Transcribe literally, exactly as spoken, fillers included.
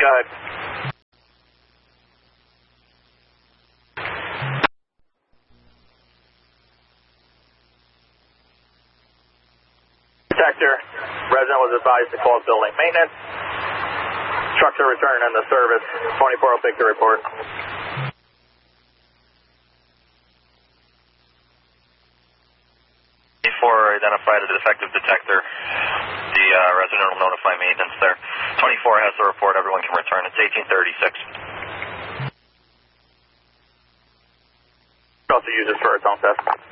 Go ahead. Detector, resident was advised to call building maintenance. Trucks are returning into service. twenty-four will take the report. twenty-four identified a defective detector. The uh, resident will notify maintenance there. twenty-four has the report. Everyone can return. It's eighteen thirty-six. Also use it for its own test.